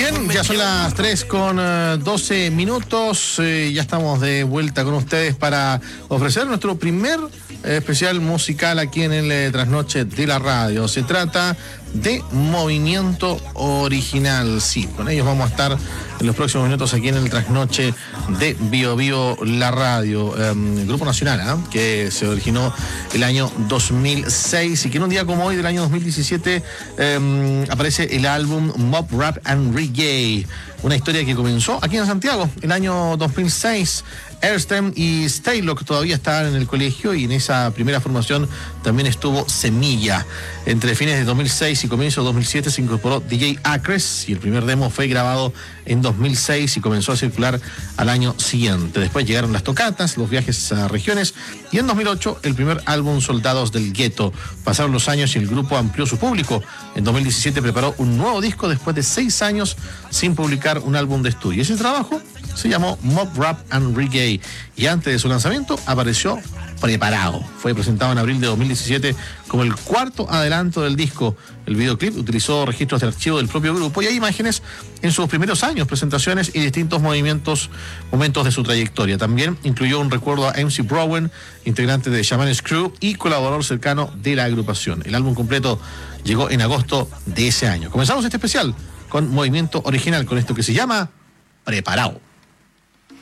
Bien, ya son las 3:12 minutos. Ya estamos de vuelta con ustedes para ofrecer nuestro primer especial musical aquí en el Trasnoche de la Radio. Se trata de Movimiento Original. Sí, con ellos vamos a estar en los próximos minutos aquí en el Trasnoche de Bio Bio La Radio. Grupo nacional, que se originó el año 2006 y que en un día como hoy del año 2017 aparece el álbum Mob Rap and Reggae. Una historia que comenzó aquí en Santiago el año 2006. Airstream y Staylock todavía estaban en el colegio y en esa primera formación también estuvo Semilla. Entre fines de 2006 y comienzo de 2007 se incorporó DJ Acres y el primer demo fue grabado en 2006 y comenzó a circular al año siguiente. Después llegaron las tocatas, los viajes a regiones y en 2008 el primer álbum Soldados del Gueto. Pasaron los años y el grupo amplió su público. En 2017 preparó un nuevo disco después de 6 años sin publicar un álbum de estudio. Ese trabajo se llamó Mob Rap and Reggae y antes de su lanzamiento apareció Preparado. Fue presentado en abril de 2017 como el cuarto adelanto del disco. El videoclip utilizó registros de archivo del propio grupo y hay imágenes en sus primeros años, presentaciones y distintos momentos de su trayectoria. También incluyó un recuerdo a MC Browen, integrante de Shaman's Crew y colaborador cercano de la agrupación. El álbum completo llegó en agosto de ese año. Comenzamos este especial con Movimiento Original, con esto que se llama Preparado.